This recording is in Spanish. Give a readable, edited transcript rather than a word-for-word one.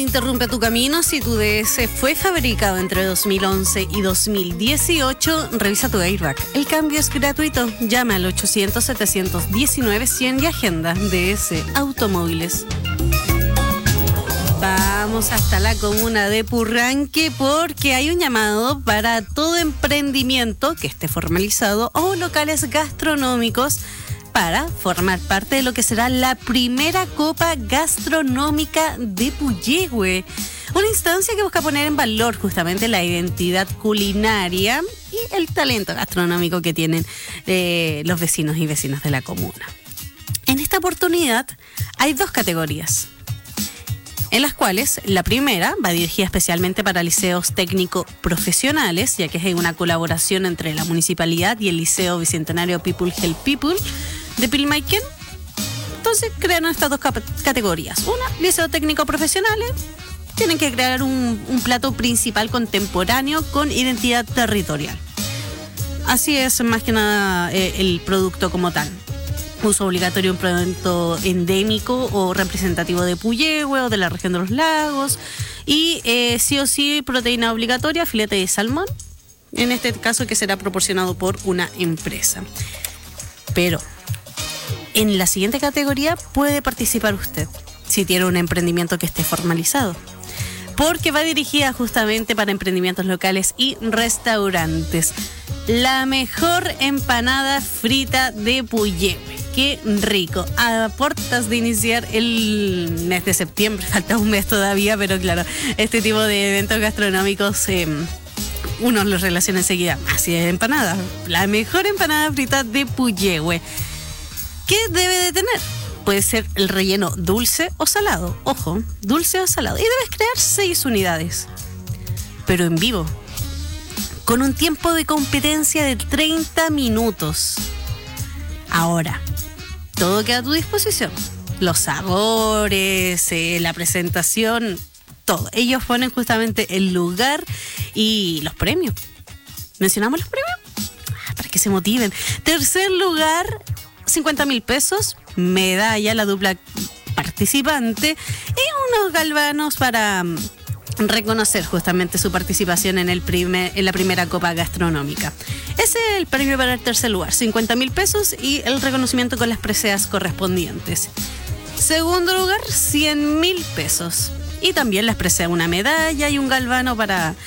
interrumpe tu camino si tu DS fue fabricado entre 2011 y 2018. Revisa tu airbag. El cambio es gratuito. Llama al 800-719-100 y agenda DS Automóviles. Vamos hasta la comuna de Purranque porque hay un llamado para todo emprendimiento que esté formalizado o locales gastronómicos para formar parte de lo que será la primera Copa Gastronómica de Puyehue. Una instancia que busca poner en valor justamente la identidad culinaria y el talento gastronómico que tienen los vecinos y vecinas de la comuna. En esta oportunidad hay 2 categorías, en las cuales la primera va dirigida especialmente para liceos técnico-profesionales, ya que es una colaboración entre la municipalidad y el Liceo Bicentenario People Help People de Pilmaiquén. Entonces crearon estas 2 categorías. Una, liceo técnico-profesionales, tienen que crear un plato principal contemporáneo con identidad territorial. Así es más que nada el producto como tal. Uso obligatorio un producto endémico o representativo de Puyehue o de la región de los lagos. Y sí o sí proteína obligatoria, filete de salmón. En este caso que será proporcionado por una empresa. Pero en la siguiente categoría puede participar usted si tiene un emprendimiento que esté formalizado, porque va dirigida justamente para emprendimientos locales y restaurantes. La mejor empanada frita de Puyehue. ¡Qué rico! A puertas de iniciar el mes de septiembre, falta un mes todavía, pero claro, este tipo de eventos gastronómicos uno los relaciona enseguida. Así es, empanada. La mejor empanada frita de Puyehue. ¿Qué debe de tener? Puede ser el relleno dulce o salado. Ojo, dulce o salado. Y debes crear 6 unidades. Pero en vivo. Con un tiempo de competencia de 30 minutos. Ahora, todo queda a tu disposición. Los sabores, la presentación, todo. Ellos ponen justamente el lugar y los premios. ¿Mencionamos los premios? Para que se motiven. Tercer lugar, 50.000 pesos. Medalla, la dupla participante. Y unos galvanos para reconocer justamente su participación en la primera Copa Gastronómica. Ese es el premio para el tercer lugar, 50.000 pesos y el reconocimiento con las preseas correspondientes. Segundo lugar, 100.000 pesos. Y también les presea una medalla y un galvano para